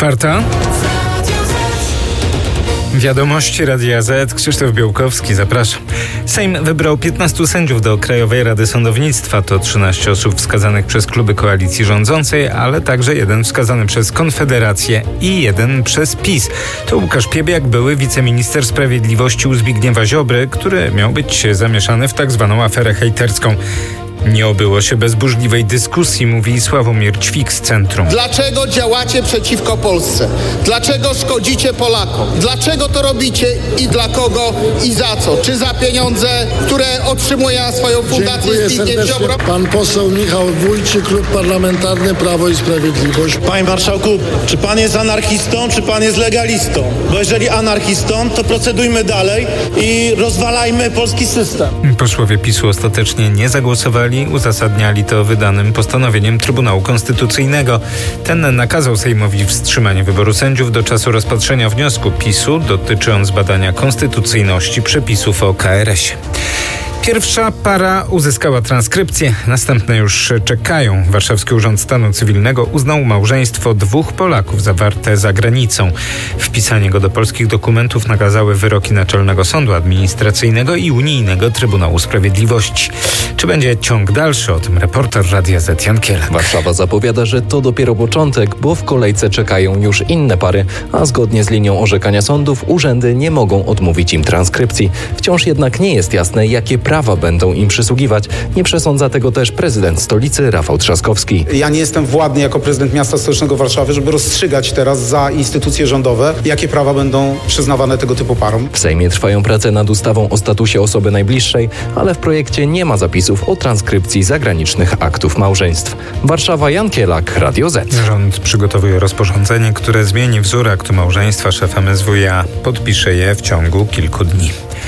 4:04. Wiadomości Radia Z. Krzysztof Białkowski, zapraszam. Sejm wybrał 15 sędziów do Krajowej Rady Sądownictwa. To 13 osób wskazanych przez kluby koalicji rządzącej, ale także jeden wskazany przez Konfederację i jeden przez PiS. To Łukasz Piebiak, były wiceminister sprawiedliwości u Zbigniewa Ziobry, który miał być zamieszany w tak zwaną aferę hejterską. Nie obyło się bez burzliwej dyskusji, mówi Sławomir Ćwik z Centrum. Dlaczego działacie przeciwko Polsce? Dlaczego szkodzicie Polakom? Dlaczego to robicie i dla kogo i za co? Czy za pieniądze, które otrzymuje na swoją fundację Zbigniew Ziobro? Pan poseł Michał Wójcik, Klub Parlamentarny Prawo i Sprawiedliwość. Panie marszałku, czy pan jest anarchistą, czy pan jest legalistą? Bo jeżeli anarchistą, to procedujmy dalej i rozwalajmy polski system. Posłowie PiS-u ostatecznie nie zagłosowali. Uzasadniali to wydanym postanowieniem Trybunału Konstytucyjnego. Ten nakazał Sejmowi wstrzymanie wyboru sędziów do czasu rozpatrzenia wniosku PiS-u. Dotyczy on zbadania konstytucyjności przepisów o KRS-ie. Pierwsza para uzyskała transkrypcję, następne już czekają. Warszawski Urząd Stanu Cywilnego uznał małżeństwo dwóch Polaków zawarte za granicą. Wpisanie go do polskich dokumentów nakazały wyroki Naczelnego Sądu Administracyjnego i Unijnego Trybunału Sprawiedliwości. Czy będzie ciąg dalszy? O tym reporter Radia Z Jan Kielak. Warszawa zapowiada, że to dopiero początek, bo w kolejce czekają już inne pary, a zgodnie z linią orzekania sądów urzędy nie mogą odmówić im transkrypcji. Wciąż jednak nie jest jasne, jakie prawa będą im przysługiwać. Nie przesądza tego też prezydent stolicy Rafał Trzaskowski. Ja nie jestem władny jako prezydent miasta stołecznego Warszawy, żeby rozstrzygać teraz za instytucje rządowe, jakie prawa będą przyznawane tego typu parom. W Sejmie trwają prace nad ustawą o statusie osoby najbliższej, ale w projekcie nie ma zapisów o transkrypcji zagranicznych aktów małżeństw. Warszawa, Jan Kielak, Radio Z. Rząd przygotowuje rozporządzenie, które zmieni wzór aktu małżeństwa. Szef MSWiA podpisze je w ciągu kilku dni.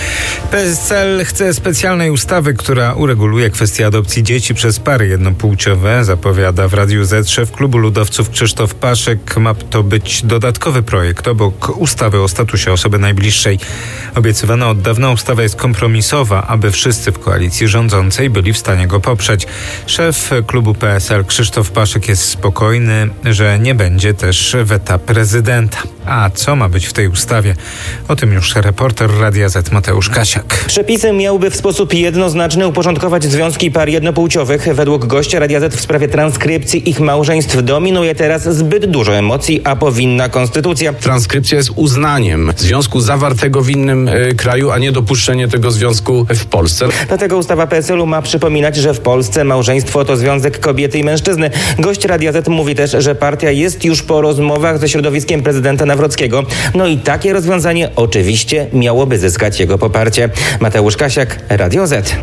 PSL chce specjalnej ustawy, która ureguluje kwestię adopcji dzieci przez pary jednopłciowe, zapowiada w Radiu Z szef klubu ludowców Krzysztof Paszek. Ma to być dodatkowy projekt obok ustawy o statusie osoby najbliższej. Obiecywana od dawna ustawa jest kompromisowa, aby wszyscy w koalicji rządzącej byli w stanie go poprzeć. Szef klubu PSL Krzysztof Paszek jest spokojny, że nie będzie też weta prezydenta. A co ma być w tej ustawie? O tym już reporter Radia Z Mateusz Kasiak. Przepisy miałyby w sposób jednoznaczny uporządkować związki par jednopłciowych. Według gościa Radia Z w sprawie transkrypcji ich małżeństw dominuje teraz zbyt dużo emocji, a powinna konstytucja. Transkrypcja jest uznaniem związku zawartego w innym kraju, a nie dopuszczenie tego związku w Polsce. Dlatego ustawa PSL-u ma przypominać, że w Polsce małżeństwo to związek kobiety i mężczyzny. Gość Radia Z mówi też, że partia jest już po rozmowach ze środowiskiem prezydenta Nawrockiego. No i takie rozwiązanie oczywiście miałoby zyskać jego poparcie. Mateusz Kasiak, Radio Z.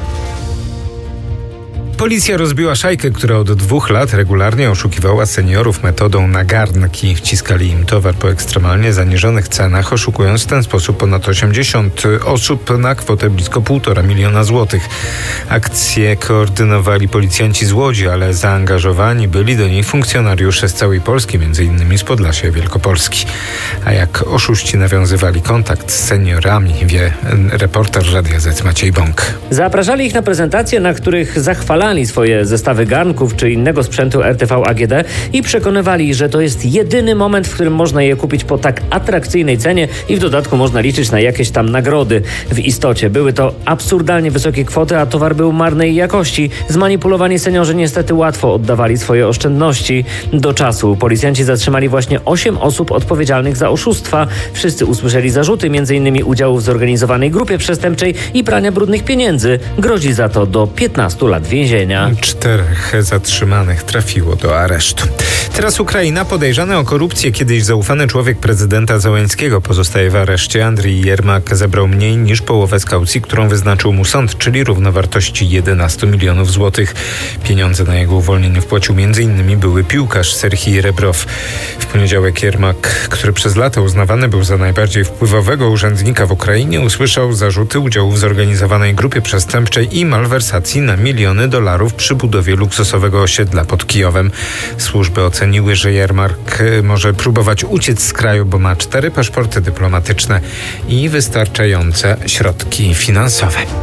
Policja rozbiła szajkę, która od 2 lat regularnie oszukiwała seniorów metodą na garnki. Wciskali im towar po ekstremalnie zaniżonych cenach, oszukując w ten sposób ponad 80 osób na kwotę blisko 1,5 miliona złotych. Akcję koordynowali policjanci z Łodzi, ale zaangażowani byli do niej funkcjonariusze z całej Polski, m.in. z Podlasia i Wielkopolski. A jak oszuści nawiązywali kontakt z seniorami, wie reporter Radia Z Maciej Bąk. Zapraszali ich na prezentacje, na których zachwalali swoje zestawy garnków czy innego sprzętu RTV AGD i przekonywali, że to jest jedyny moment, w którym można je kupić po tak atrakcyjnej cenie i w dodatku można liczyć na jakieś tam nagrody. W istocie były to absurdalnie wysokie kwoty, a towar był marnej jakości. Zmanipulowani seniorzy niestety łatwo oddawali swoje oszczędności. Do czasu policjanci zatrzymali właśnie 8 osób odpowiedzialnych za oszustwa. Wszyscy usłyszeli zarzuty, m.in. udziału w zorganizowanej grupie przestępczej i prania brudnych pieniędzy. Grozi za to do 15 lat więzienia. 4 zatrzymanych trafiło do aresztu. Teraz Ukraina. Podejrzany o korupcję kiedyś zaufany człowiek prezydenta Zełenskiego pozostaje w areszcie. Andrii Jermak zebrał mniej niż połowę z kaucji, którą wyznaczył mu sąd, czyli równowartości 11 milionów złotych. Pieniądze na jego uwolnienie wpłacił m.in. były piłkarz Serhij Rebrow. W poniedziałek Jermak, który przez lata uznawany był za najbardziej wpływowego urzędnika w Ukrainie, usłyszał zarzuty udziału w zorganizowanej grupie przestępczej i malwersacji na miliony dolarów przy budowie luksusowego osiedla pod Kijowem. Służby oceniły, że Jermak może próbować uciec z kraju, bo ma 4 paszporty dyplomatyczne i wystarczające środki finansowe.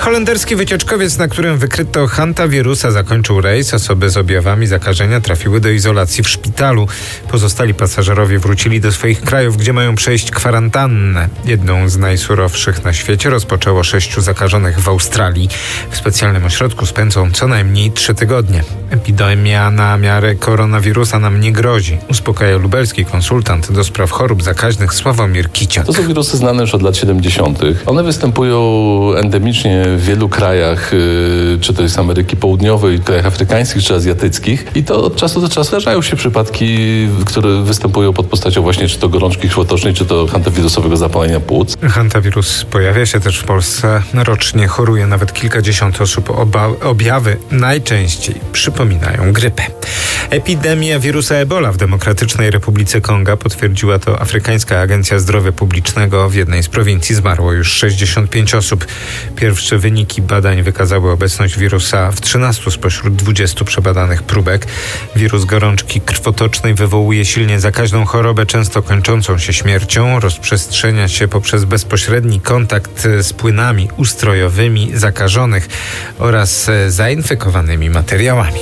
Holenderski wycieczkowiec, na którym wykryto hantawirusa, zakończył rejs. Osoby z objawami zakażenia trafiły do izolacji w szpitalu. Pozostali pasażerowie wrócili do swoich krajów, gdzie mają przejść kwarantannę. Jedną z najsurowszych na świecie rozpoczęło 6 zakażonych w Australii. W specjalnym ośrodku spędzą co najmniej 3 tygodnie. Epidemia na miarę koronawirusa nam nie grozi, uspokaja lubelski konsultant do spraw chorób zakaźnych Sławomir Kiciak. To są wirusy znane już od lat 70. One występują endemicznie w wielu krajach, czy to jest Ameryki Południowej, krajach afrykańskich czy azjatyckich. I to od czasu do czasu zdarzają się przypadki, które występują pod postacią właśnie czy to gorączki krwotocznej, czy to hantawirusowego zapalenia płuc. Hantawirus pojawia się też w Polsce. Rocznie choruje nawet kilkadziesiąt osób. Objawy najczęściej przypominają grypę. Epidemia wirusa Ebola w Demokratycznej Republice Konga, potwierdziła to Afrykańska Agencja Zdrowia Publicznego. W jednej z prowincji zmarło już 65 osób. Pierwsze wyniki badań wykazały obecność wirusa w 13 spośród 20 przebadanych próbek. Wirus gorączki krwotocznej wywołuje silnie zakaźną chorobę, często kończącą się śmiercią. Rozprzestrzenia się poprzez bezpośredni kontakt z płynami ustrojowymi zakażonych oraz zainfekowanymi materiałami.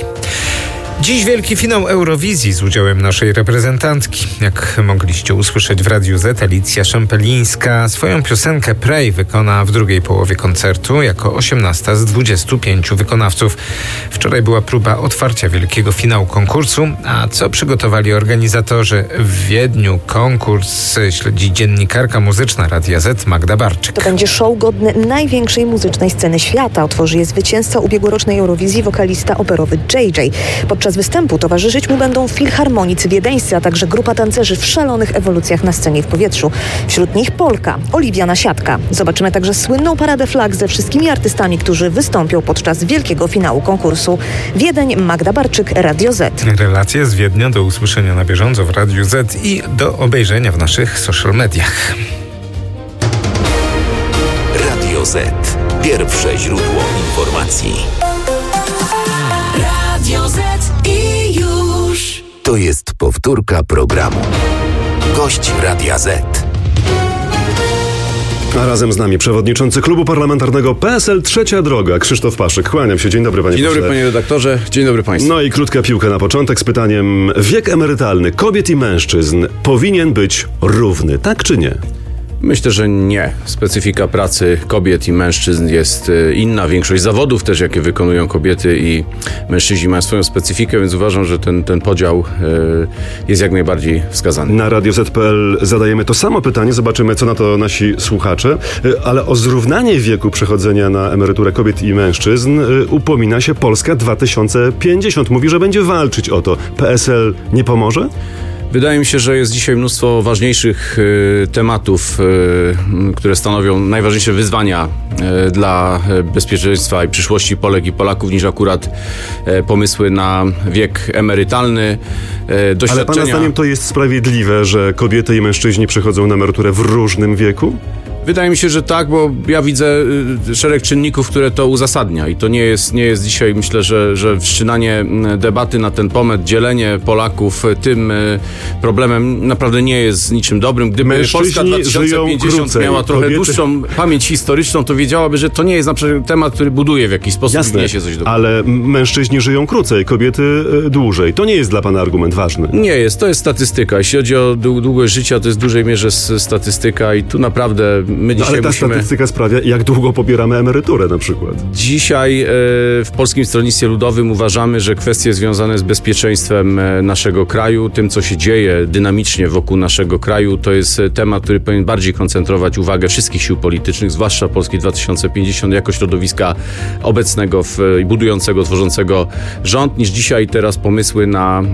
Dziś wielki finał Eurowizji z udziałem naszej reprezentantki. Jak mogliście usłyszeć w Radiu Z, Alicja Szempelińska swoją piosenkę Pray wykona w drugiej połowie koncertu jako 18 z 25 wykonawców. Wczoraj była próba otwarcia wielkiego finału konkursu, a co przygotowali organizatorzy w Wiedniu? Konkurs śledzi dziennikarka muzyczna Radia Z Magda Barczyk. To będzie show godny największej muzycznej sceny świata. Otworzy je zwycięzca ubiegłorocznej Eurowizji, wokalista operowy JJ. Podczas występu towarzyszyć mu będą filharmonicy wiedeńscy, a także grupa tancerzy w szalonych ewolucjach na scenie i w powietrzu. Wśród nich Polka, Oliwia Nasiadka. Zobaczymy także słynną paradę flag ze wszystkimi artystami, którzy wystąpią podczas wielkiego finału konkursu. Wiedeń, Magda Barczyk, Radio Z. Relacje z Wiednia do usłyszenia na bieżąco w Radiu Z i do obejrzenia w naszych social mediach. Radio Z. Pierwsze źródło informacji. Radio Z i już. To jest powtórka programu. Gość Radia Z. A razem z nami przewodniczący Klubu Parlamentarnego PSL Trzecia Droga, Krzysztof Paszyk. Kłaniam się. Dzień dobry, panie Dzień dobry, panie redaktorze. Dzień dobry państwu. No i krótka piłka na początek z pytaniem: wiek emerytalny kobiet i mężczyzn powinien być równy, tak czy nie? Myślę, że nie. Specyfika pracy kobiet i mężczyzn jest inna. Większość zawodów też, jakie wykonują kobiety i mężczyźni, mają swoją specyfikę, więc uważam, że ten podział jest jak najbardziej wskazany. Na Radio Z.pl zadajemy to samo pytanie. Zobaczymy, co na to nasi słuchacze. Ale o zrównanie wieku przechodzenia na emeryturę kobiet i mężczyzn upomina się Polska 2050. Mówi, że będzie walczyć o to. PSL nie pomoże? Wydaje mi się, że jest dzisiaj mnóstwo ważniejszych tematów, które stanowią najważniejsze wyzwania dla bezpieczeństwa i przyszłości Polek i Polaków, niż akurat pomysły na wiek emerytalny. Ale pana zdaniem to jest sprawiedliwe, że kobiety i mężczyźni przechodzą na emeryturę w różnym wieku? Wydaje mi się, że tak, bo ja widzę szereg czynników, które to uzasadnia i to nie jest dzisiaj, myślę, że wszczynanie debaty na ten temat, dzielenie Polaków tym problemem naprawdę nie jest niczym dobrym. Gdyby Polska 2050 miała trochę dłuższą pamięć historyczną, to wiedziałaby, że to nie jest na przykład temat, który buduje w jakiś sposób, wniesie coś dobrego. Ale mężczyźni żyją krócej, kobiety dłużej. To nie jest dla pana argument ważny. Nie jest, to jest statystyka. Jeśli chodzi o długość życia, to jest w dużej mierze statystyka i tu naprawdę my dzisiaj ale ta statystyka sprawia, jak długo pobieramy emeryturę na przykład. Dzisiaj w Polskim Stronnictwie Ludowym uważamy, że kwestie związane z bezpieczeństwem naszego kraju, tym co się dzieje dynamicznie wokół naszego kraju, to jest temat, który powinien bardziej koncentrować uwagę wszystkich sił politycznych, zwłaszcza Polski 2050, jako środowiska obecnego i budującego, tworzącego rząd, niż dzisiaj teraz pomysły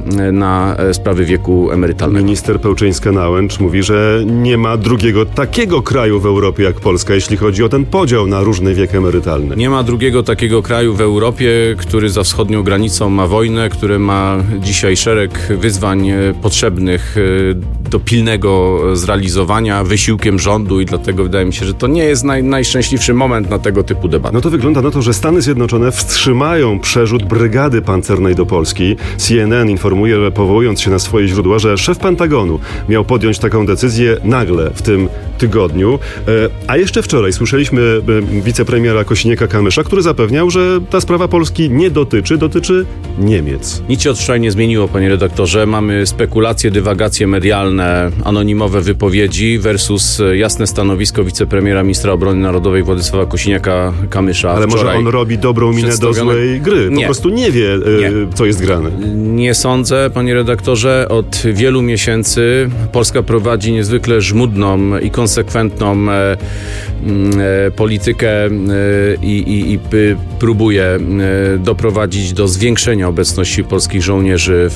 na sprawy wieku emerytalnego. Minister Pełczyńska-Nałęcz mówi, że nie ma drugiego takiego kraju w Europie jak Polska, jeśli chodzi o ten podział na różny wiek emerytalny. Nie ma drugiego takiego kraju w Europie, który za wschodnią granicą ma wojnę, który ma dzisiaj szereg wyzwań potrzebnych do pilnego zrealizowania wysiłkiem rządu i dlatego wydaje mi się, że to nie jest najszczęśliwszy moment na tego typu debaty. No to wygląda na to, że Stany Zjednoczone wstrzymają przerzut brygady pancernej do Polski. CNN informuje, że powołując się na swoje źródła, że szef Pentagonu miał podjąć taką decyzję nagle w tym tygodniu. A jeszcze wczoraj słyszeliśmy wicepremiera Kosiniaka-Kamysza, który zapewniał, że ta sprawa Polski nie dotyczy Niemiec. Nic się od wczoraj nie zmieniło, panie redaktorze. Mamy spekulacje, dywagacje medialne, anonimowe wypowiedzi versus jasne stanowisko wicepremiera, ministra obrony narodowej Władysława Kosiniaka-Kamysza. Ale może on robi dobrą minę do złej gry? Po prostu nie wie, co jest grane. Nie sądzę, panie redaktorze. Od wielu miesięcy Polska prowadzi niezwykle żmudną i konsekwentną politykę i próbuje doprowadzić do zwiększenia obecności polskich żołnierzy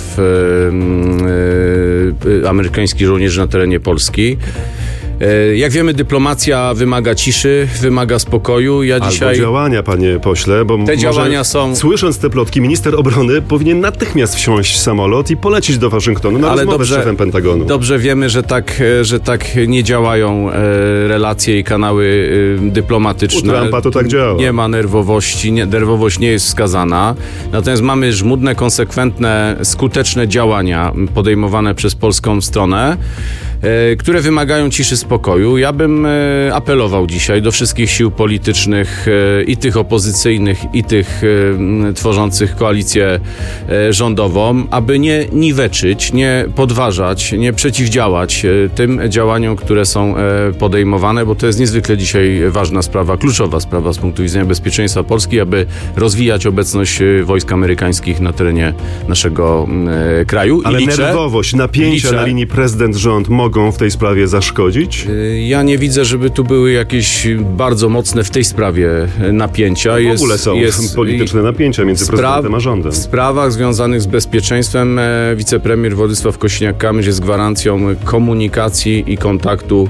amerykańskich żołnierzy na terenie Polski. Jak wiemy, dyplomacja wymaga ciszy, wymaga spokoju. Albo działania, panie pośle, bo te działania są... Słysząc te plotki, minister obrony powinien natychmiast wsiąść w samolot i polecieć do Waszyngtonu na rozmowę z szefem Pentagonu. Dobrze wiemy, że tak nie działają relacje i kanały dyplomatyczne. U Trumpa to tak działa. Nie ma nerwowości, nerwowość nie jest wskazana. Natomiast mamy żmudne, konsekwentne, skuteczne działania podejmowane przez polską stronę, które wymagają ciszy, spokoju. Ja bym apelował dzisiaj do wszystkich sił politycznych, i tych opozycyjnych, i tych tworzących koalicję rządową, aby nie niweczyć, nie podważać, nie przeciwdziałać tym działaniom, które są podejmowane, bo to jest niezwykle dzisiaj ważna sprawa, kluczowa sprawa z punktu widzenia bezpieczeństwa Polski, aby rozwijać obecność wojsk amerykańskich na terenie naszego kraju. Ale nerwowość, napięcia na linii prezydent-rząd mogą w tej sprawie zaszkodzić? Ja nie widzę, żeby tu były jakieś bardzo mocne w tej sprawie napięcia. W ogóle są polityczne napięcia między prezydentem a rządem. W sprawach związanych z bezpieczeństwem wicepremier Władysław Kosiniak-Kamysz jest gwarancją komunikacji i kontaktu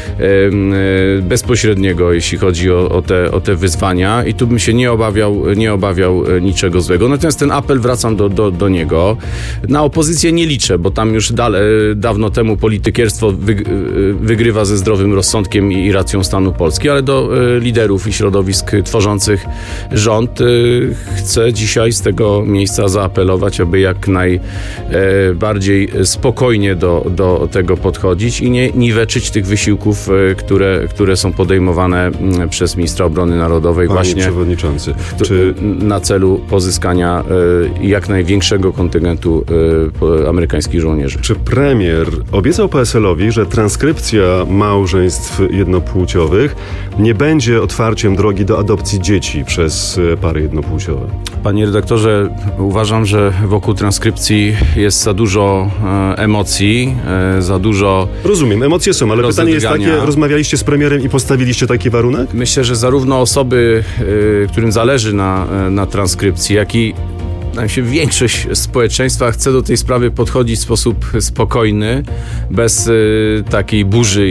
bezpośredniego, jeśli chodzi o te wyzwania, i tu bym się nie obawiał niczego złego. Natomiast ten apel, wracam do niego. Na opozycję nie liczę, bo tam już dawno temu politykierstwo wygrywa ze zdrowym rozsądkiem i racją stanu Polski, ale do liderów i środowisk tworzących rząd chcę dzisiaj z tego miejsca zaapelować, aby jak najbardziej spokojnie do tego podchodzić i nie niweczyć tych wysiłków, które są podejmowane przez ministra obrony narodowej, Panie właśnie przewodniczący, na celu pozyskania jak największego kontyngentu amerykańskich żołnierzy. Czy premier obiecał PSL-owi, że transkrypcja małżeństw jednopłciowych nie będzie otwarciem drogi do adopcji dzieci przez pary jednopłciowe? Panie redaktorze, uważam, że wokół transkrypcji jest za dużo emocji, za dużo... Rozumiem, emocje są, ale pytanie jest takie, rozmawialiście z premierem i postawiliście taki warunek? Myślę, że zarówno osoby, którym zależy na transkrypcji, jak i większość społeczeństwa chce do tej sprawy podchodzić w sposób spokojny, bez takiej burzy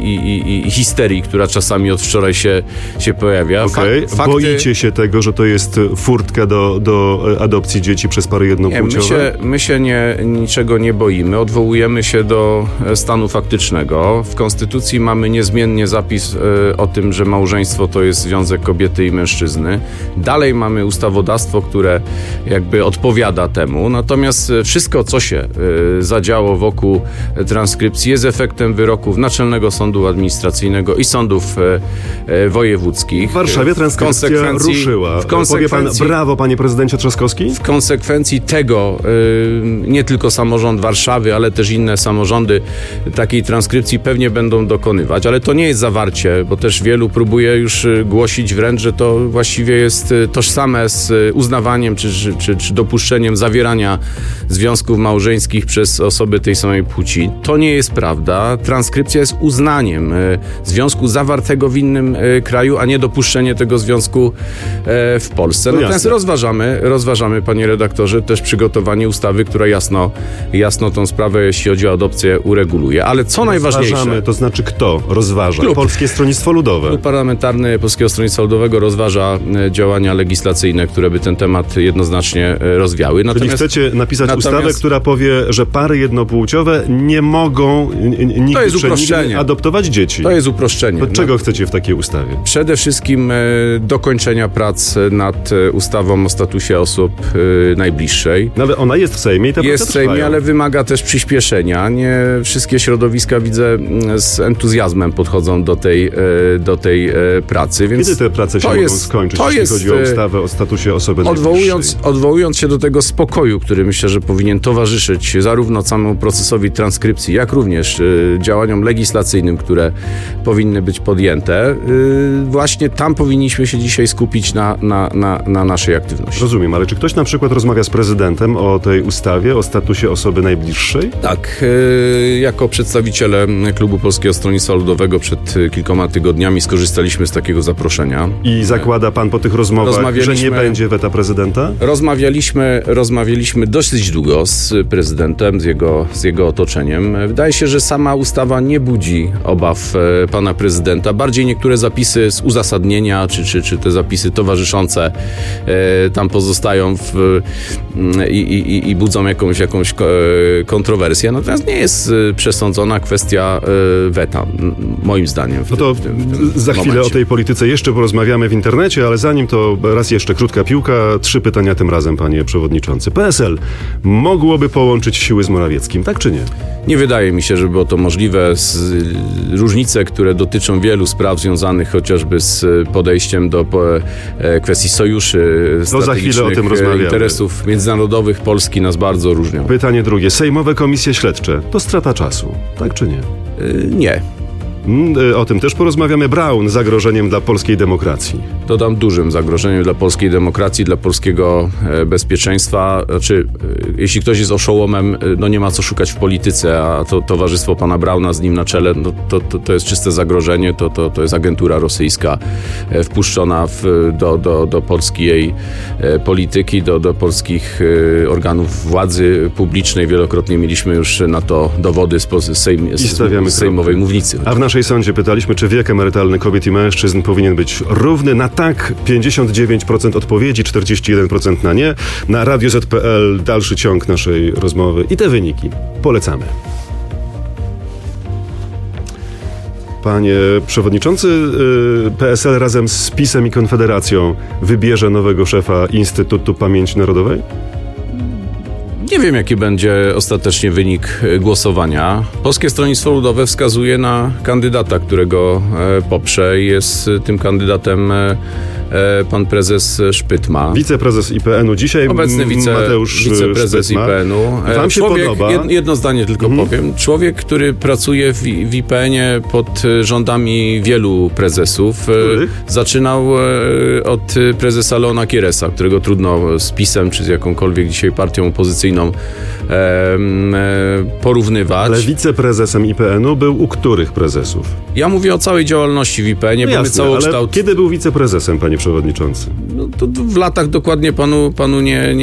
i histerii, która czasami od wczoraj się pojawia. Boicie się tego, że to jest furtka do adopcji dzieci przez pary jednopłciowe? My się niczego nie boimy. Odwołujemy się do stanu faktycznego. W Konstytucji mamy niezmiennie zapis o tym, że małżeństwo to jest związek kobiety i mężczyzny. Dalej mamy ustawodawstwo, które jakby odpowiada temu. Natomiast wszystko, co się zadziało wokół transkrypcji, jest efektem wyroków Naczelnego Sądu Administracyjnego i sądów wojewódzkich. W Warszawie transkrypcja ruszyła. Powie pan brawo, panie prezydencie Trzaskowski? W konsekwencji tego nie tylko samorząd Warszawy, ale też inne samorządy takiej transkrypcji pewnie będą dokonywać, ale to nie jest zawarcie, bo też wielu próbuje już głosić wręcz, że to właściwie jest tożsame z uznawaniem czy dopuszczeniem zawierania związków małżeńskich przez osoby tej samej płci. To nie jest prawda. Transkrypcja jest uznaniem związku zawartego w innym kraju, a nie dopuszczenie tego związku w Polsce. Natomiast rozważamy, panie redaktorze, też przygotowanie ustawy, która jasno tą sprawę, jeśli chodzi o adopcję, ureguluje. Ale co najważniejsze... To znaczy kto rozważa? Polskie Stronnictwo Ludowe. Klub Parlamentarny Polskiego Stronnictwa Ludowego rozważa działania legislacyjne, które by ten temat jednoznacznie rozwiały. Czyli chcecie napisać ustawę, która powie, że pary jednopłciowe nie mogą nigdy adoptować dzieci. To jest uproszczenie. To czego chcecie w takiej ustawie? Przede wszystkim dokończenia prac nad ustawą o statusie osób najbliższej. No ale ona jest w Sejmie i te jest w Sejmie, ale wymaga też przyspieszenia. Nie wszystkie środowiska, widzę, z entuzjazmem podchodzą do tej pracy. Więc kiedy te prace się mogą skończyć, jeśli chodzi o ustawę o statusie osoby najbliższej? Odwołując się do tego spokoju, który myślę, że powinien towarzyszyć zarówno samemu procesowi transkrypcji, jak również działaniom legislacyjnym, które powinny być podjęte, właśnie tam powinniśmy się dzisiaj skupić na naszej aktywności. Rozumiem, ale czy ktoś na przykład rozmawia z prezydentem o tej ustawie, o statusie osoby najbliższej? Tak. Jako przedstawiciele Klubu Polskiego Stronnictwa Ludowego przed kilkoma tygodniami skorzystaliśmy z takiego zaproszenia. I zakłada pan po tych rozmowach, że nie będzie weta prezydenta? Rozmawialiśmy dosyć długo z prezydentem, z jego otoczeniem. Wydaje się, że sama ustawa nie budzi obaw pana prezydenta. Bardziej niektóre zapisy z uzasadnienia, czy te zapisy towarzyszące tam pozostają i budzą jakąś kontrowersję. Natomiast nie jest przesądzona kwestia weta, moim zdaniem. No to za chwilę o tej polityce jeszcze porozmawiamy w internecie, ale zanim to raz jeszcze krótka piłka. 3 pytania tym razem, panie przewodniczący. PSL mogłoby połączyć siły z Morawieckim, tak czy nie? Nie wydaje mi się, żeby było to możliwe. Różnice, które dotyczą wielu spraw związanych chociażby z podejściem do kwestii sojuszy strategicznych, interesów międzynarodowych Polski nas bardzo różnią. Pytanie drugie. Sejmowe komisje śledcze to strata czasu, tak czy nie? Nie. O tym też porozmawiamy. Braun zagrożeniem dla polskiej demokracji. Dodam, dużym zagrożeniem dla polskiej demokracji, dla polskiego bezpieczeństwa. Znaczy, jeśli ktoś jest oszołomem, no nie ma co szukać w polityce, a to towarzystwo pana Brauna z nim na czele, no to jest czyste zagrożenie, to jest agentura rosyjska wpuszczona do polskiej polityki, do polskich organów władzy publicznej. Wielokrotnie mieliśmy już na to dowody z sejmowej mównicy. A w naszej sądzie pytaliśmy, czy wiek emerytalny kobiet i mężczyzn powinien być równy. Na tak 59% odpowiedzi, 41% na nie. Na Radio Z.pl dalszy ciąg naszej rozmowy i te wyniki polecamy. Panie przewodniczący, PSL razem z PiS-em i Konfederacją wybierze nowego szefa Instytutu Pamięci Narodowej? Nie wiem, jaki będzie ostatecznie wynik głosowania. Polskie Stronnictwo Ludowe wskazuje na kandydata, którego poprze. Jest tym kandydatem pan prezes Szpytma. Wiceprezes IPN-u dzisiaj. Obecny wiceprezes IPN-u. Wam się podoba? Jedno zdanie tylko powiem. Człowiek, który pracuje w IPN-ie pod rządami wielu prezesów. Zaczynał od prezesa Leona Kieresa, którego trudno z PiS-em czy z jakąkolwiek dzisiaj partią opozycyjną porównywać. Ale wiceprezesem IPN-u był u których prezesów? Ja mówię o całej działalności w IPN-ie, bo my całokształt... Ale kiedy był wiceprezesem, panie przewodniczący? No, to w latach dokładnie panu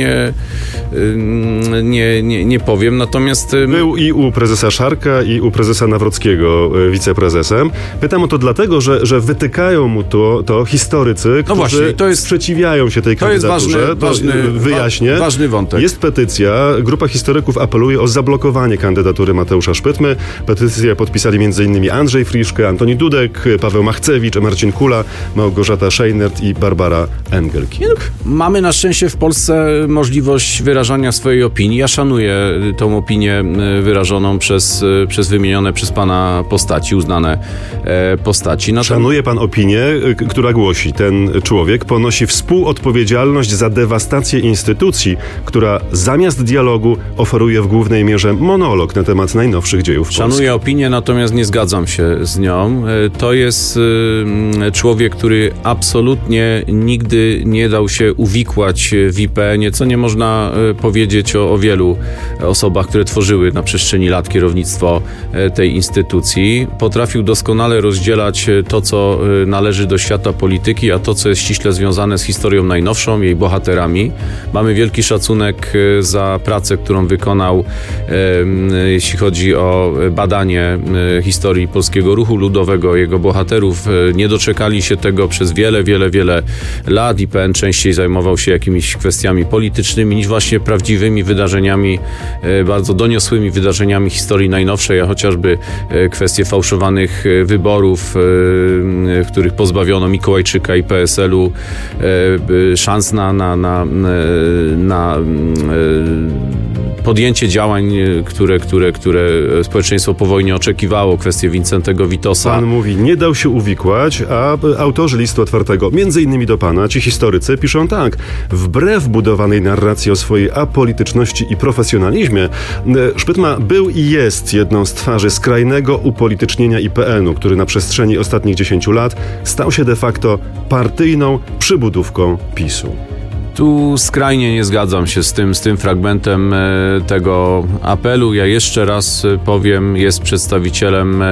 nie powiem, natomiast... Był i u prezesa Szarka, i u prezesa Nawrockiego wiceprezesem. Pytam o to dlatego, że wytykają mu to historycy, którzy sprzeciwiają się tej kandydaturze. To jest wyjaśnię. Ważny wątek. Jest petycja. Grupa historyków apeluje o zablokowanie kandydatury Mateusza Szpytmy. Petycję podpisali m.in. Andrzej Friszke, Antoni Dudek, Paweł Machcewicz, Marcin Kula, Małgorzata Szejnert i Barbara Engelking. Mamy na szczęście w Polsce możliwość wyrażania swojej opinii. Ja szanuję tą opinię wyrażoną przez wymienione przez pana postaci, uznane postaci. Szanuje pan opinię, która głosi: ten człowiek ponosi współodpowiedzialność za dewastację instytucji, która zamiast dialogu oferuje w głównej mierze monolog na temat najnowszych dziejów Polski. Szanuję opinię, natomiast nie zgadzam się z nią. To jest człowiek, który absolutnie nigdy nie dał się uwikłać w IPN-ie, co nie można powiedzieć o wielu osobach, które tworzyły na przestrzeni lat kierownictwo tej instytucji. Potrafił doskonale rozdzielać to, co należy do świata polityki, a to, co jest ściśle związane z historią najnowszą, jej bohaterami. Mamy wielki szacunek za pracę, którą wykonał, jeśli chodzi o badanie historii polskiego ruchu ludowego, jego bohaterów. Nie doczekali się tego przez wiele lat i IPN częściej zajmował się jakimiś kwestiami politycznymi niż właśnie prawdziwymi wydarzeniami, bardzo doniosłymi wydarzeniami historii najnowszej, a chociażby kwestie fałszowanych wyborów, w których pozbawiono Mikołajczyka i PSL-u szans na podjęcie działań, które społeczeństwo po wojnie oczekiwało, kwestie Wincentego Witosa. Pan mówi, nie dał się uwikłać, a autorzy listu otwartego, między innymi do pana, ci historycy, piszą tak: wbrew budowanej narracji o swojej apolityczności i profesjonalizmie, Szpytma był i jest jedną z twarzy skrajnego upolitycznienia IPN-u, który na przestrzeni ostatnich 10 lat stał się de facto partyjną przybudówką PiS-u. Tu skrajnie nie zgadzam się z tym fragmentem tego apelu. Ja jeszcze raz powiem, jest przedstawicielem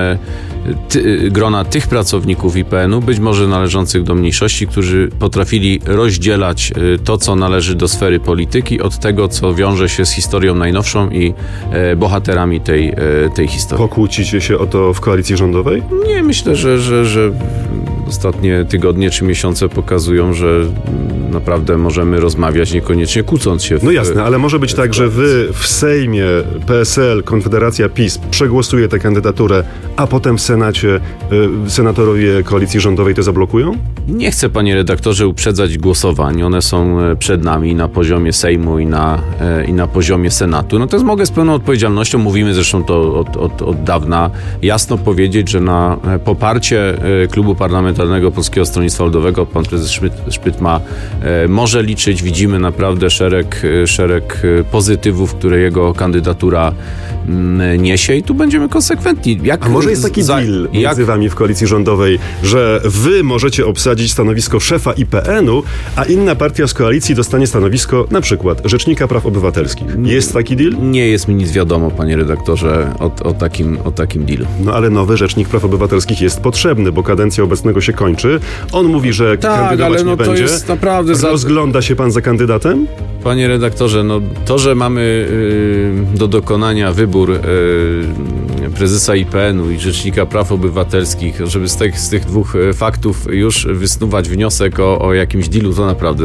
grona tych pracowników IPN-u, być może należących do mniejszości, którzy potrafili rozdzielać to, co należy do sfery polityki, od tego, co wiąże się z historią najnowszą i bohaterami tej historii. Pokłócicie się o to w koalicji rządowej? Nie, myślę, że ostatnie tygodnie czy miesiące pokazują, że naprawdę możemy rozmawiać, niekoniecznie kłócąc się. No jasne, ale może być tak, że wy w Sejmie, PSL, Konfederacja, PiS przegłosuje tę kandydaturę, a potem w Senacie senatorowie koalicji rządowej to zablokują? Nie chcę, panie redaktorze, uprzedzać głosowań. One są przed nami na poziomie Sejmu i na poziomie Senatu. Natomiast mogę z pełną odpowiedzialnością, mówimy zresztą to od dawna, jasno powiedzieć, że na poparcie Klubu Parlamentarnego Polskiego Stronnictwa Ludowego pan prezes Szpytma może liczyć. Widzimy naprawdę szereg pozytywów, które jego kandydatura niesie i tu będziemy konsekwentni. A może jest taki deal między wami w koalicji rządowej, że wy możecie obsadzić stanowisko szefa IPN-u, a inna partia z koalicji dostanie stanowisko na przykład Rzecznika Praw Obywatelskich. Jest taki deal? Nie jest mi nic wiadomo, panie redaktorze, o takim dealu. No ale nowy Rzecznik Praw Obywatelskich jest potrzebny, bo kadencja obecnego się kończy. On mówi, że kandydować nie będzie. To jest naprawdę Rozgląda się pan za kandydatem? Panie redaktorze, no to, że mamy do dokonania wybór prezesa IPN-u i Rzecznika Praw Obywatelskich, żeby z tych dwóch faktów już wysnuwać wniosek o jakimś dealu, to naprawdę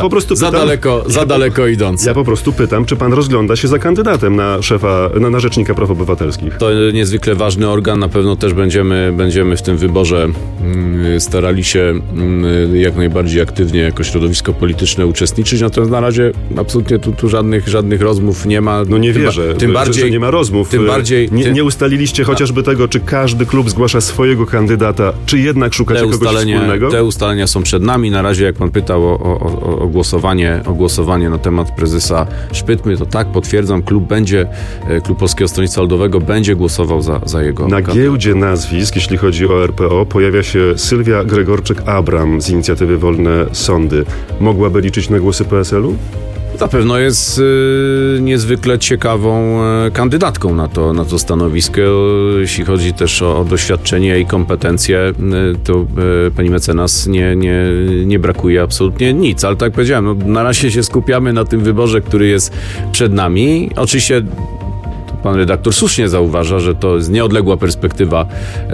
za daleko idący. Ja po prostu pytam, czy pan rozgląda się za kandydatem na szefa, na Rzecznika Praw Obywatelskich? To niezwykle ważny organ, na pewno też będziemy w tym wyborze starali się jak najbardziej aktywnie jako środowisko polityczne uczestniczyć, natomiast na razie absolutnie tu żadnych rozmów nie ma. No nie wierzę, tym bardziej, że nie ma rozmów. Nie ustaliliście chociażby tego, czy każdy klub zgłasza swojego kandydata, czy jednak szukacie kogoś wspólnego? Te ustalenia są przed nami. Na razie, jak pan pytał o głosowanie na temat prezesa Szpytmy, to tak, potwierdzam, Klub Polskiego Stronnictwa Ludowego będzie głosował za jego Na giełdzie nazwisk, jeśli chodzi o RPO, pojawia się Sylwia Gregorczyk-Abram z inicjatywy Wolne Sądy. Mogłaby liczyć na głosy PSL-u? Na pewno jest niezwykle ciekawą kandydatką na to stanowisko. Jeśli chodzi też o doświadczenie i kompetencje, to pani mecenas nie brakuje absolutnie nic. Ale tak jak powiedziałem, no, na razie się skupiamy na tym wyborze, który jest przed nami. Oczywiście pan redaktor słusznie zauważa, że to jest nieodległa perspektywa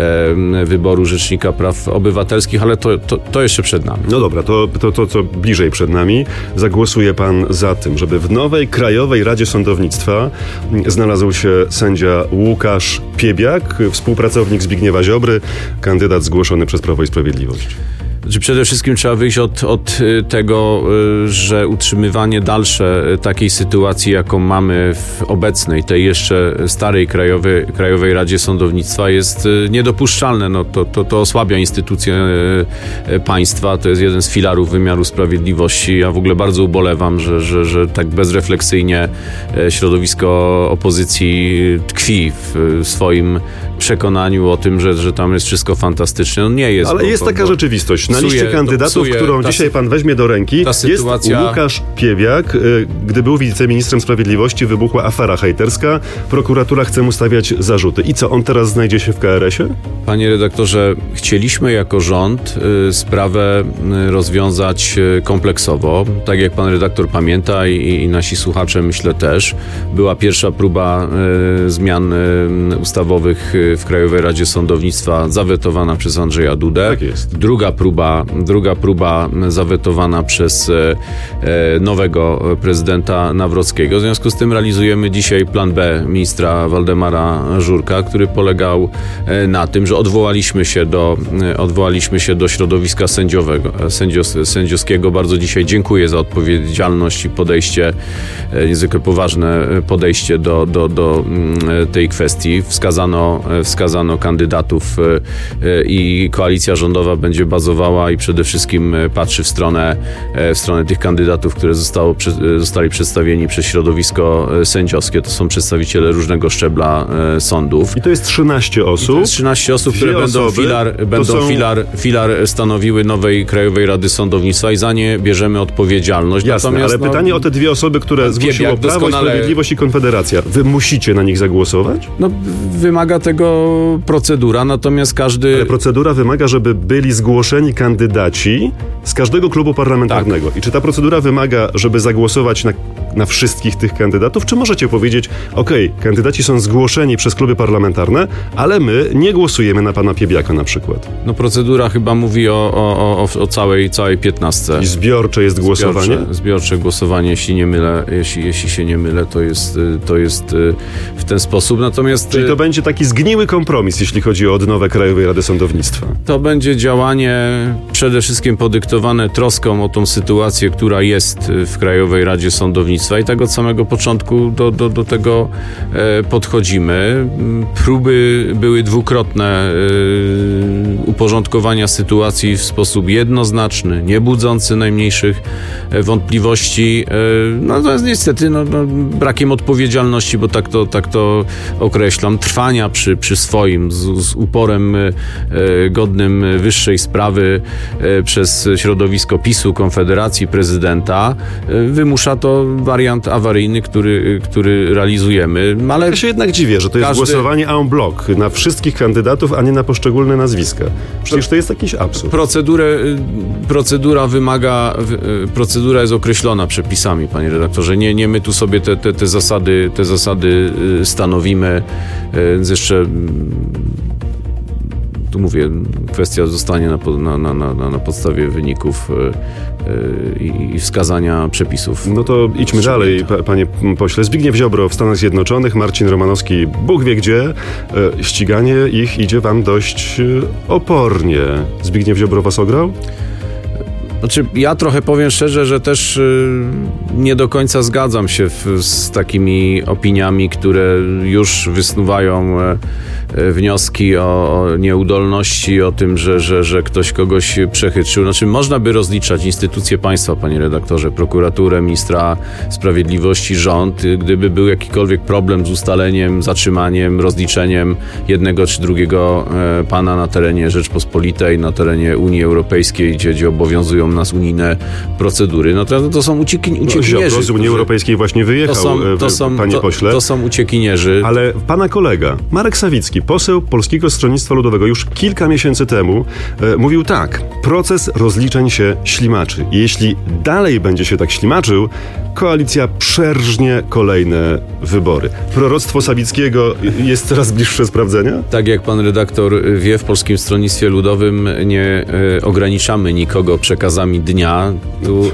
wyboru Rzecznika Praw Obywatelskich, ale to jeszcze przed nami. No dobra, to co bliżej przed nami. Zagłosuje pan za tym, żeby w nowej Krajowej Radzie Sądownictwa znalazł się sędzia Łukasz Piebiak, współpracownik Zbigniewa Ziobry, kandydat zgłoszony przez Prawo i Sprawiedliwość. Przede wszystkim trzeba wyjść od tego, że utrzymywanie dalsze takiej sytuacji, jaką mamy w obecnej, tej jeszcze starej Krajowej Radzie Sądownictwa jest niedopuszczalne. No to osłabia instytucje państwa. To jest jeden z filarów wymiaru sprawiedliwości. Ja w ogóle bardzo ubolewam, że tak bezrefleksyjnie środowisko opozycji tkwi w swoim przekonaniu o tym, że tam jest wszystko fantastyczne. No nie jest. Ale jest taka rzeczywistość. Na liście kandydatów, którą dzisiaj pan weźmie do ręki, jest Łukasz Piebiak. Gdy był wiceministrem sprawiedliwości, wybuchła afera hejterska. Prokuratura chce mu stawiać zarzuty. I co, on teraz znajdzie się w KRS-ie? Panie redaktorze, chcieliśmy jako rząd sprawę rozwiązać kompleksowo. Tak jak pan redaktor pamięta i nasi słuchacze, myślę też, była pierwsza próba zmian ustawowych w Krajowej Radzie Sądownictwa zawetowana przez Andrzeja Dudę. Tak jest. Druga próba próba zawetowana przez nowego prezydenta Nawrockiego. W związku z tym realizujemy dzisiaj plan B ministra Waldemara Żurka, który polegał na tym, że odwołaliśmy się do środowiska sędziowskiego. Bardzo dzisiaj dziękuję za odpowiedzialność i podejście, niezwykle poważne podejście do tej kwestii. Wskazano kandydatów i koalicja rządowa będzie bazowała i przede wszystkim patrzy w stronę tych kandydatów, które zostali przedstawieni przez środowisko sędziowskie. To są przedstawiciele różnego szczebla sądów. I to jest 13 osób. To jest 13 osób, które będą filar stanowiły nowej Krajowej Rady Sądownictwa i za nie bierzemy odpowiedzialność. Jasne, natomiast, ale pytanie o te dwie osoby, które zgłosiło Prawo i Sprawiedliwość i Konfederacja. Wy musicie na nich zagłosować? Wymaga tego procedura, natomiast Ale procedura wymaga, żeby byli zgłoszeni kandydaci z każdego klubu parlamentarnego. Tak. I czy ta procedura wymaga, żeby zagłosować na wszystkich tych kandydatów, czy możecie powiedzieć, kandydaci są zgłoszeni przez kluby parlamentarne, ale my nie głosujemy na pana Piebiaka na przykład? Procedura chyba mówi o całej 15. I zbiorcze jest głosowanie? Zbiorcze głosowanie, jeśli się nie mylę, to jest w ten sposób. Natomiast czyli to będzie taki zgniły kompromis, jeśli chodzi o odnowę Krajowej Rady Sądownictwa? To będzie działanie przede wszystkim podyktowane troską o tą sytuację, która jest w Krajowej Radzie Sądownictwa i tak od samego początku do tego podchodzimy. Próby były dwukrotne uporządkowania sytuacji w sposób jednoznaczny, nie budzący najmniejszych wątpliwości. To jest niestety brakiem odpowiedzialności, bo tak to określam, trwania przy swoim z uporem godnym wyższej sprawy przez środowisko PiS-u, Konfederacji, prezydenta. Wymusza to wariant awaryjny, który realizujemy. Ale ja się jednak dziwię, że to jest głosowanie en bloc na wszystkich kandydatów, a nie na poszczególne nazwiska. Przecież to jest jakiś absurd. Procedura jest określona przepisami, panie redaktorze. Nie my tu sobie te zasady stanowimy. Więc jeszcze tu mówię, kwestia zostanie na podstawie wyników i wskazania przepisów. No to idźmy dalej, panie pośle. Zbigniew Ziobro w Stanach Zjednoczonych, Marcin Romanowski Bóg wie gdzie. Ściganie ich idzie wam dość opornie. Zbigniew Ziobro was ograł? Ja trochę powiem szczerze, że też nie do końca zgadzam się z takimi opiniami, które już wysnuwają wnioski o nieudolności, o tym, że ktoś kogoś przechytrzył. Można by rozliczać instytucje państwa, panie redaktorze, prokuraturę, ministra sprawiedliwości, rząd, gdyby był jakikolwiek problem z ustaleniem, zatrzymaniem, rozliczeniem jednego czy drugiego pana na terenie Rzeczpospolitej, na terenie Unii Europejskiej, gdzie obowiązują nas unijne procedury. To są uciekinierzy. Ziobro z Unii Europejskiej właśnie wyjechał, panie pośle. To są uciekinierzy. Ale pana kolega, Marek Sawicki, poseł Polskiego Stronnictwa Ludowego, już kilka miesięcy temu mówił tak: proces rozliczeń się ślimaczy. I jeśli dalej będzie się tak ślimaczył, koalicja przerżnie kolejne wybory. Proroctwo Sawickiego jest coraz bliższe sprawdzenia? Tak jak pan redaktor wie, w Polskim Stronnictwie Ludowym nie ograniczamy nikogo przekazami dnia. Tu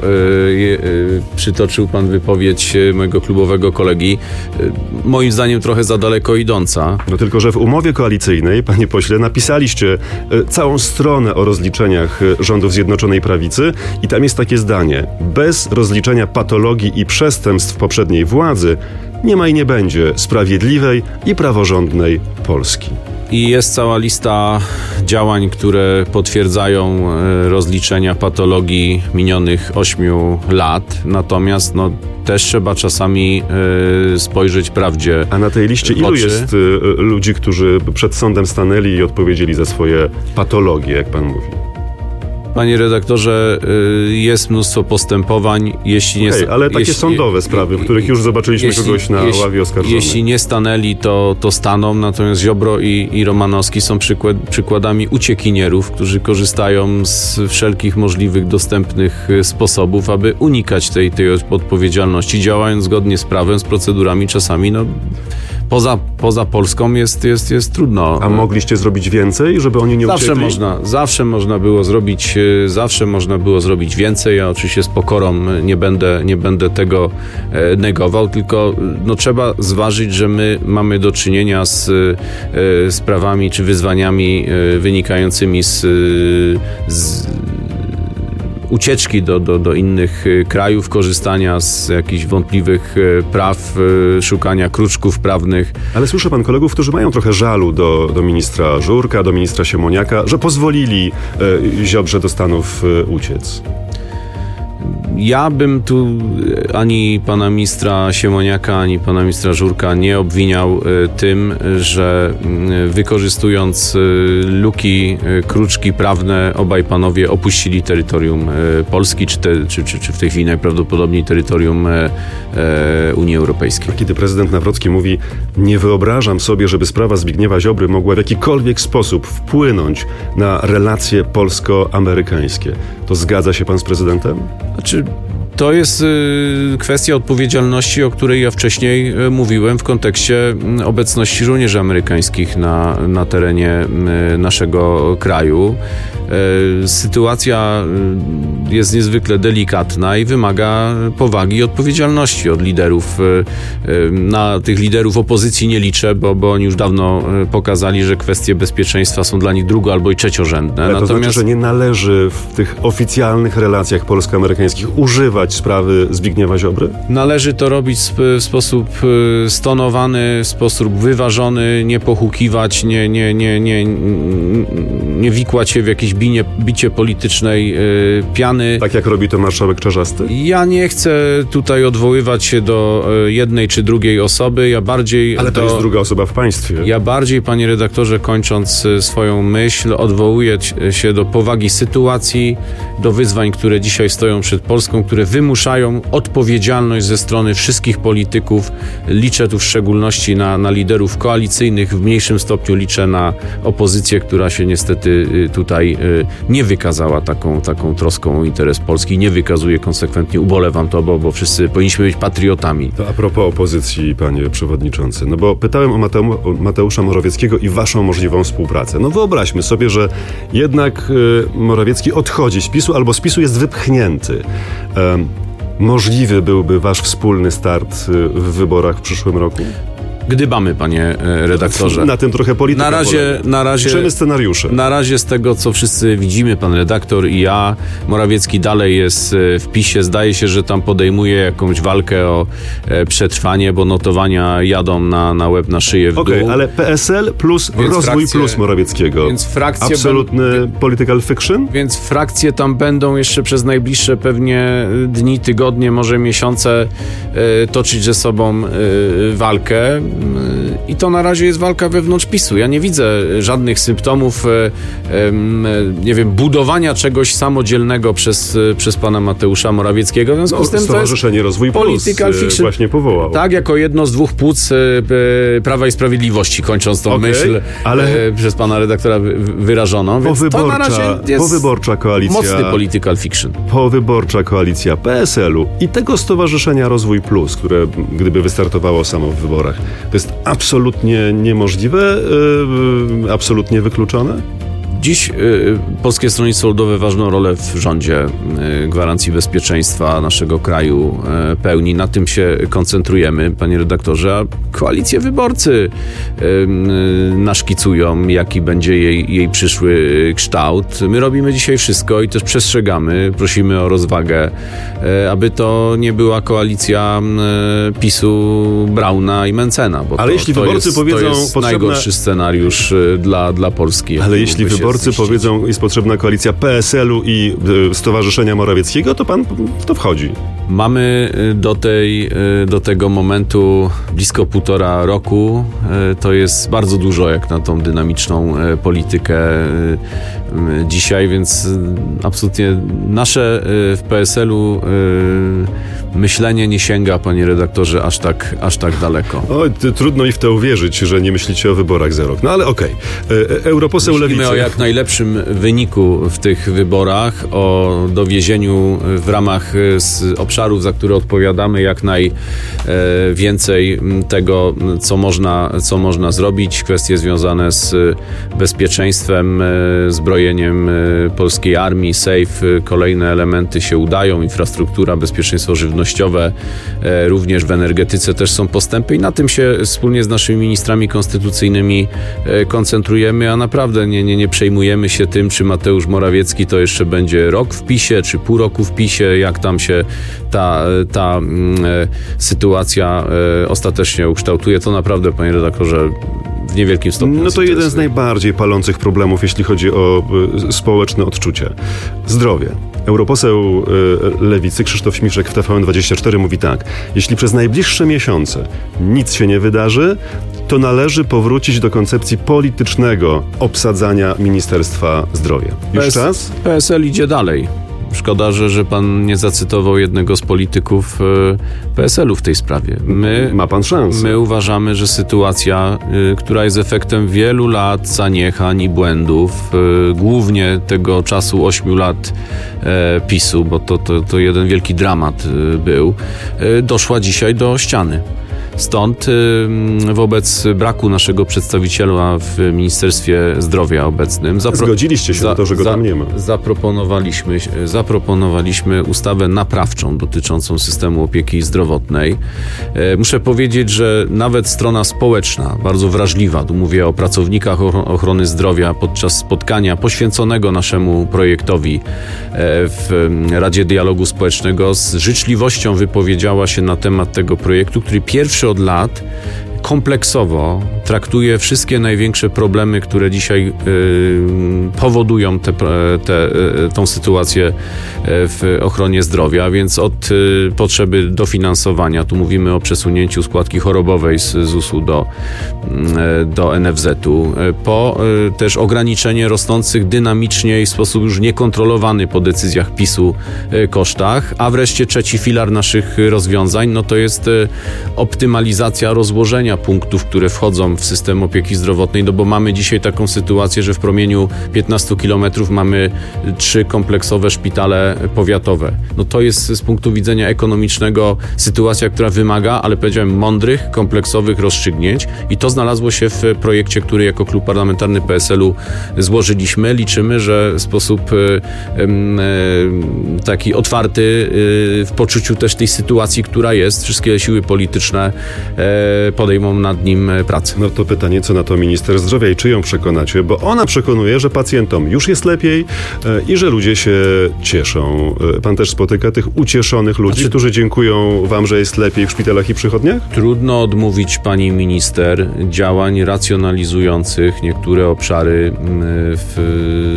przytoczył pan wypowiedź mojego klubowego kolegi, moim zdaniem trochę za daleko idąca. No tylko, że w umowie koalicyjnej, panie pośle, napisaliście całą stronę o rozliczeniach rządów Zjednoczonej Prawicy i tam jest takie zdanie: bez rozliczenia patologii i przestępstw poprzedniej władzy nie ma i nie będzie sprawiedliwej i praworządnej Polski. I jest cała lista działań, które potwierdzają rozliczenia patologii minionych 8 lat. Natomiast też trzeba czasami spojrzeć prawdzie. A na tej liście ilu jest ludzi, którzy przed sądem stanęli i odpowiedzieli za swoje patologie, jak pan mówi? Panie redaktorze, jest mnóstwo postępowań. Ale takie sądowe sprawy, w których już zobaczyliśmy kogoś na ławie oskarżonych. Jeśli nie stanęli, to staną. Natomiast Ziobro i Romanowski są przykładami uciekinierów, którzy korzystają z wszelkich możliwych, dostępnych sposobów, aby unikać tej odpowiedzialności, działając zgodnie z prawem, z procedurami, czasami poza Polską jest trudno. A mogliście zrobić więcej, żeby oni nie uciekli? Zawsze można było zrobić więcej. Ja oczywiście z pokorą nie będę tego negował, tylko trzeba zważyć, że my mamy do czynienia z sprawami czy wyzwaniami wynikającymi z ucieczki do innych krajów, korzystania z jakichś wątpliwych praw, szukania kruczków prawnych. Ale słyszę pan kolegów, którzy mają trochę żalu do ministra Żurka, do ministra Siemoniaka, że pozwolili Ziobrze do Stanów uciec. Ja bym tu ani pana ministra Siemoniaka, ani pana ministra Żurka nie obwiniał tym, że wykorzystując luki, kruczki prawne, obaj panowie opuścili terytorium Polski, czy w tej chwili najprawdopodobniej terytorium Unii Europejskiej. Kiedy prezydent Nawrocki mówi: nie wyobrażam sobie, żeby sprawa Zbigniewa Ziobry mogła w jakikolwiek sposób wpłynąć na relacje polsko-amerykańskie, to zgadza się pan z prezydentem? To jest kwestia odpowiedzialności, o której ja wcześniej mówiłem w kontekście obecności żołnierzy amerykańskich na terenie naszego kraju. Sytuacja jest niezwykle delikatna i wymaga powagi i odpowiedzialności od liderów. Na tych liderów opozycji nie liczę, bo oni już dawno pokazali, że kwestie bezpieczeństwa są dla nich drugo- albo i trzeciorzędne. Ale to znaczy, że nie należy w tych oficjalnych relacjach polsko-amerykańskich używać sprawy Zbigniewa Ziobry? Należy to robić w sposób stonowany, w sposób wyważony, nie pohukiwać, nie wikłać się w jakieś bicie politycznej piany. Tak jak robi to marszałek Czarzasty? Ja nie chcę tutaj odwoływać się do jednej czy drugiej osoby. Ale to jest druga osoba w państwie. Ja bardziej, panie redaktorze, kończąc swoją myśl, odwołuję się do powagi sytuacji, do wyzwań, które dzisiaj stoją przed Polską, które wymuszają odpowiedzialność ze strony wszystkich polityków. Liczę tu w szczególności na liderów koalicyjnych, w mniejszym stopniu liczę na opozycję, która się niestety tutaj nie wykazała taką troską o interes Polski, nie wykazuje konsekwentnie, ubolewam to, bo wszyscy powinniśmy być patriotami. To a propos opozycji, panie przewodniczący, bo pytałem o Mateusza Morawieckiego i waszą możliwą współpracę. Wyobraźmy sobie, że jednak Morawiecki odchodzi z PiS-u albo z PiS-u jest wypchnięty. Możliwy byłby wasz wspólny start w wyborach w przyszłym roku? Gdybamy, panie redaktorze. Na tym trochę polityka na razie piszemy scenariusze. Na razie z tego, co wszyscy widzimy, pan redaktor i ja, Morawiecki dalej jest w PiS-ie. Zdaje się, że tam podejmuje jakąś walkę o przetrwanie, bo notowania jadą na łeb, na szyję w dół. Okej, ale PSL plus rozwój plus Morawieckiego. Więc absolutny political fiction? Więc frakcje tam będą jeszcze przez najbliższe pewnie dni, tygodnie, może miesiące toczyć ze sobą walkę. I to na razie jest walka wewnątrz PiS-u. Ja nie widzę żadnych symptomów, budowania czegoś samodzielnego przez pana Mateusza Morawieckiego. W związku z tym Stowarzyszenie Rozwój Plus właśnie powołał. Tak, jako jedno z dwóch płuc Prawa i Sprawiedliwości, kończąc tą myśl, przez pana redaktora wyrażoną. Więc to na razie jest powyborcza koalicja, mocny political fiction. Powyborcza koalicja PSL-u i tego Stowarzyszenia Rozwój Plus, które gdyby wystartowało samo w wyborach, to jest absolutnie niemożliwe, absolutnie wykluczone? Dziś Polskie Stronnictwo Ludowe ważną rolę w rządzie gwarancji bezpieczeństwa naszego kraju pełni. Na tym się koncentrujemy, panie redaktorze. A koalicje wyborcy naszkicują, jaki będzie jej przyszły kształt. My robimy dzisiaj wszystko i też przestrzegamy, prosimy o rozwagę, aby to nie była koalicja PiS-u, Brauna i Mencena. Bo ale jeśli wyborcy powiedzą, to jest najgorszy scenariusz dla Polski. Ale jeśli wyborcy powiedzą, jest potrzebna koalicja PSL-u i Stowarzyszenia Morawieckiego, to pan w to wchodzi. Mamy do tego momentu blisko 1,5 roku. To jest bardzo dużo jak na tą dynamiczną politykę dzisiaj, więc absolutnie nasze w PSL-u myślenie nie sięga, panie redaktorze, aż tak daleko. Trudno i w to uwierzyć, że nie myślicie o wyborach za rok. Ale okej. Europoseł Lewicy. Myślimy o jak najlepszym wyniku w tych wyborach, o dowiezieniu w ramach obszaru obszarów, za które odpowiadamy, jak najwięcej tego, co można zrobić. Kwestie związane z bezpieczeństwem, zbrojeniem polskiej armii, SAFE, kolejne elementy się udają, infrastruktura, bezpieczeństwo żywnościowe, również w energetyce też są postępy i na tym się wspólnie z naszymi ministrami konstytucyjnymi koncentrujemy, a naprawdę nie przejmujemy się tym, czy Mateusz Morawiecki to jeszcze będzie rok w PiS-ie, czy pół roku w PiS-ie, jak tam się ta sytuacja ostatecznie ukształtuje. To naprawdę, panie redaktorze, w niewielkim stopniu. No to jeden z najbardziej palących problemów, jeśli chodzi o społeczne odczucie. Zdrowie. Europoseł Lewicy Krzysztof Śmiszek w TVN24 mówi tak: jeśli przez najbliższe miesiące nic się nie wydarzy, to należy powrócić do koncepcji politycznego obsadzania Ministerstwa Zdrowia. Już czas? PSL idzie dalej. Szkoda, że pan nie zacytował jednego z polityków PSL-u w tej sprawie. Ma pan szansę. My uważamy, że sytuacja, która jest efektem wielu lat zaniechań i błędów, głównie tego czasu 8 lat PiS-u, bo to jeden wielki dramat był, doszła dzisiaj do ściany. Stąd wobec braku naszego przedstawiciela w Ministerstwie Zdrowia obecnym zgodziliście się na to, że go tam nie ma. Zaproponowaliśmy ustawę naprawczą dotyczącą systemu opieki zdrowotnej. Muszę powiedzieć, że nawet strona społeczna, bardzo wrażliwa, tu mówię o pracownikach ochrony zdrowia, podczas spotkania poświęconego naszemu projektowi w Radzie Dialogu Społecznego z życzliwością wypowiedziała się na temat tego projektu, który pierwszy od lat kompleksowo traktuje wszystkie największe problemy, które dzisiaj powodują tą sytuację w ochronie zdrowia, więc od potrzeby dofinansowania, tu mówimy o przesunięciu składki chorobowej z ZUS-u do NFZ-u, po też ograniczenie rosnących dynamicznie i w sposób już niekontrolowany po decyzjach PiS-u kosztach, a wreszcie trzeci filar naszych rozwiązań, no to jest optymalizacja rozłożenia punktów, które wchodzą w system opieki zdrowotnej, no bo mamy dzisiaj taką sytuację, że w promieniu 15 kilometrów mamy 3 kompleksowe szpitale powiatowe. No to jest z punktu widzenia ekonomicznego sytuacja, która wymaga, ale powiedziałem, mądrych, kompleksowych rozstrzygnięć i to znalazło się w projekcie, który jako klub parlamentarny PSL-u złożyliśmy. Liczymy, że w sposób taki otwarty w poczuciu też tej sytuacji, która jest, wszystkie siły polityczne podejmą nad nim pracę. No to pytanie, co na to minister zdrowia i czy ją przekonacie, bo ona przekonuje, że pacjentom już jest lepiej i że ludzie się cieszą. Pan też spotyka tych ucieszonych ludzi, którzy dziękują wam, że jest lepiej w szpitalach i przychodniach? Trudno odmówić pani minister działań racjonalizujących niektóre obszary w